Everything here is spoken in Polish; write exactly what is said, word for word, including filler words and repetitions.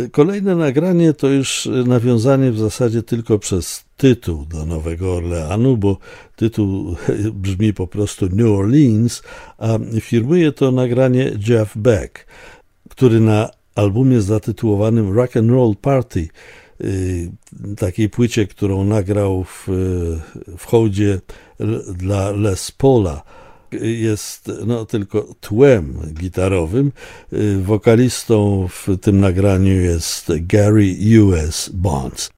Kolejne nagranie to już nawiązanie w zasadzie tylko przez tytuł do Nowego Orleanu, bo tytuł brzmi po prostu New Orleans, a firmuje to nagranie Jeff Beck, który na albumie zatytułowanym Rock and Roll Party, takiej płycie, którą nagrał w, w hołdzie dla Les Paula, jest no, tylko tłem gitarowym. Wokalistą w tym nagraniu jest Gary U S Bonds.